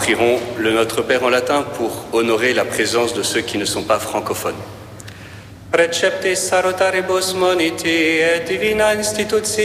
prierons le Notre Père en latin pour honorer la présence de ceux qui ne sont pas francophones. Preceptis salutaribus moniti et divina institutio